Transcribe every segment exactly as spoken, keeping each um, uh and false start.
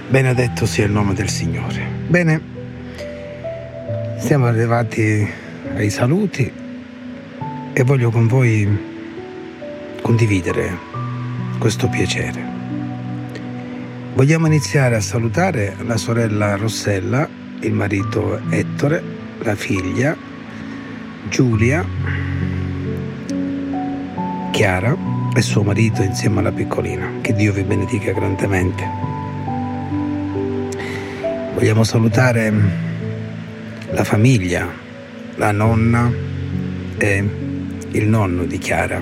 Benedetto sia il nome del Signore. Bene, siamo arrivati ai saluti e voglio con voi condividere questo piacere. Vogliamo iniziare a salutare la sorella Rossella, il marito Ettore, la figlia Giulia, Chiara e suo marito insieme alla piccolina. Che Dio vi benedica grandemente. Vogliamo salutare la famiglia, la nonna e il nonno di Chiara.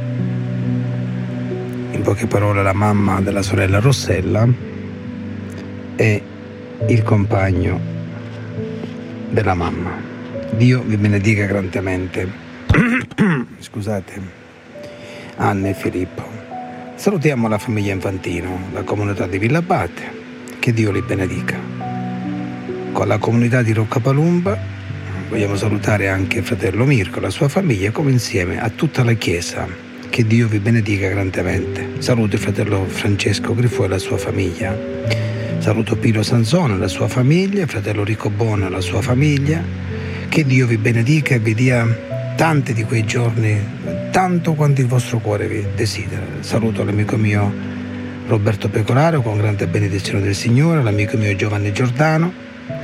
In poche parole, la mamma della sorella Rossella e il compagno della mamma. Dio vi benedica grandemente. Scusate, Anna e Filippo. Salutiamo la famiglia Infantino, la comunità di Villabate. Che Dio li benedica. Con la comunità di Roccapalumba vogliamo salutare anche il fratello Mirko, la sua famiglia, come insieme a tutta la Chiesa. Che Dio vi benedica grandemente. Saluto il fratello Francesco Grifo e la sua famiglia. Saluto Pino Sansone e la sua famiglia, il fratello Ricobone e la sua famiglia. Che Dio vi benedica e vi dia tanti di quei giorni, tanto quanto il vostro cuore vi desidera. Saluto l'amico mio Roberto Pecoraro con grande benedizione del Signore, l'amico mio Giovanni Giordano.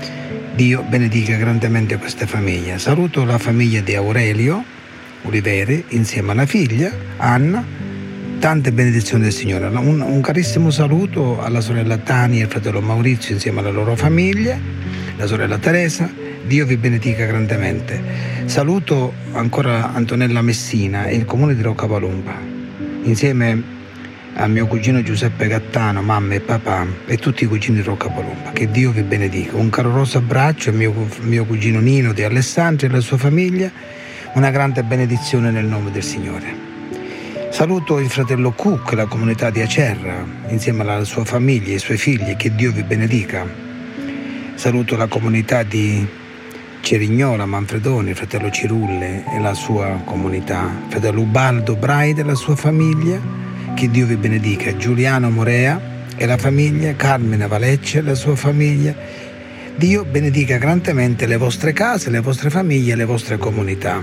Dio benedica grandemente questa famiglia. Saluto la famiglia di Aurelio Oliveri insieme alla figlia Anna. Tante benedizioni del Signore. Un, un carissimo saluto alla sorella Tania e al fratello Maurizio insieme alla loro famiglia, la sorella Teresa. Dio vi benedica grandemente. Saluto ancora Antonella Messina e il comune di Roccapalumba insieme a mio cugino Giuseppe Gattano, mamma e papà e tutti i cugini di Roccapalumba. Che Dio vi benedica. Un caloroso abbraccio al mio, mio cugino Nino di Alessandria e alla sua famiglia. Una grande benedizione nel nome del Signore. Saluto il fratello Cook, la comunità di Acerra, insieme alla sua famiglia e ai suoi figli. Che Dio vi benedica. Saluto la comunità di Cerignola, Manfredoni, il fratello Cirulle e la sua comunità. Il fratello Ubaldo Braide e la sua famiglia. Che Dio vi benedica. Giuliano Morea e la famiglia, Carmine Valecce e la sua famiglia. Dio benedica grandemente le vostre case, le vostre famiglie e le vostre comunità.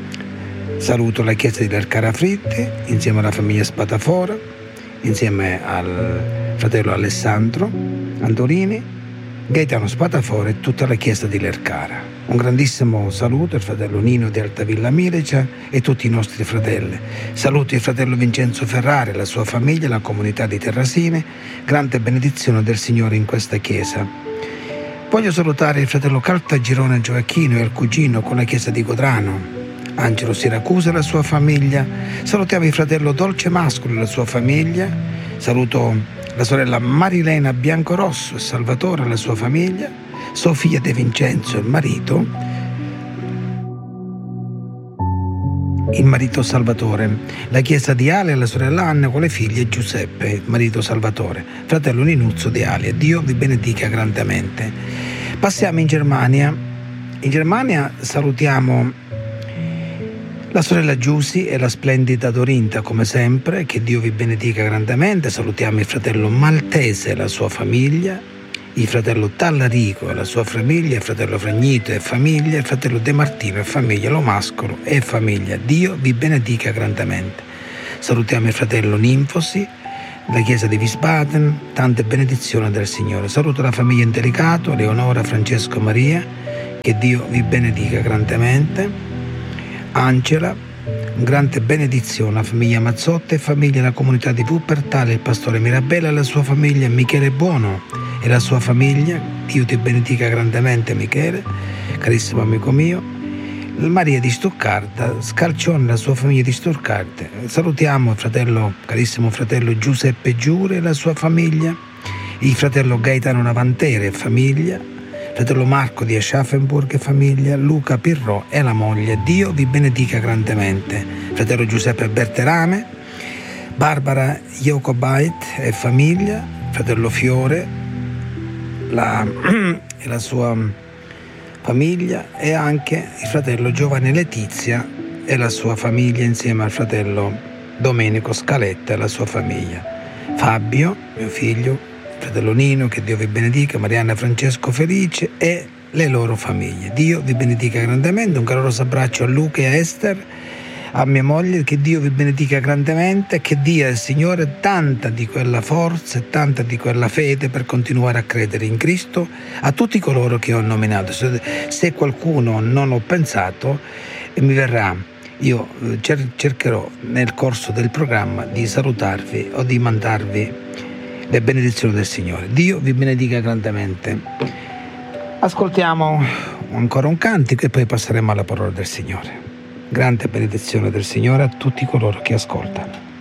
Saluto la chiesa di Lercara Fritti insieme alla famiglia Spatafora, insieme al fratello Alessandro Antorini, Gaetano Spatafora e tutta la chiesa di Lercara. Un grandissimo saluto al fratello Nino di Altavilla Milicia e tutti i nostri fratelli. Saluto il fratello Vincenzo Ferrari, la sua famiglia, la comunità di Terrasine. Grande benedizione del Signore in questa chiesa. Voglio salutare il fratello Caltagirone Gioacchino e il cugino con la chiesa di Codrano, Angelo Siracusa e la sua famiglia. Salutiamo il fratello Dolce Mascolo e la sua famiglia. Saluto la sorella Marilena Biancorosso e Salvatore e la sua famiglia. Sofia De Vincenzo e il marito, il marito Salvatore, la chiesa di Ale e la sorella Anna con le figlie Giuseppe, il marito Salvatore, fratello Ninuzzo di Ale. Dio vi benedica grandemente. Passiamo in Germania. In Germania salutiamo la sorella Giusy e la splendida Dorinta come sempre. Che Dio vi benedica grandemente. Salutiamo il fratello Maltese e la sua famiglia, il fratello Tallarico e la sua famiglia, il fratello Fragnito e famiglia, il fratello De Martino e famiglia, lo Mascolo e famiglia. Dio vi benedica grandemente. Salutiamo il fratello Ninfosi, la chiesa di Wiesbaden, tante benedizioni del Signore. Saluto la famiglia Indelicato, Leonora, Francesco, Maria. Che Dio vi benedica grandemente. Angela, grande benedizione alla famiglia Mazzotte e famiglia, la comunità di Wuppertal, il pastore Mirabella e la sua famiglia, Michele Buono e la sua famiglia. Dio ti benedica grandemente, Michele, carissimo amico mio. Maria di Stoccarda, Scalcione e la sua famiglia di Stoccarda. Salutiamo il fratello, carissimo fratello Giuseppe Giure e la sua famiglia, il fratello Gaetano Navantera e famiglia, il fratello Marco di Aschaffenburg e famiglia, Luca Pirro e la moglie. Dio vi benedica grandemente. Il fratello Giuseppe Berterame, Barbara Jocobait e famiglia, il fratello Fiore La, e la sua famiglia e anche il fratello Giovanni Letizia e la sua famiglia insieme al fratello Domenico Scaletta e la sua famiglia. Fabio, mio figlio, fratello Nino, che Dio vi benedica, Marianna, Francesco, Felice e le loro famiglie. Dio vi benedica grandemente, un caloroso abbraccio a Luca e a Esther, a mia moglie, che Dio vi benedica grandemente, che dia il Signore tanta di quella forza e tanta di quella fede per continuare a credere in Cristo a tutti coloro che ho nominato. Se qualcuno non ho pensato, mi verrà, io cercherò nel corso del programma di salutarvi o di mandarvi le benedizioni del Signore. Dio vi benedica grandemente. Ascoltiamo ancora un cantico e poi passeremo alla parola del Signore. Grande benedizione del Signore a tutti coloro che ascoltano.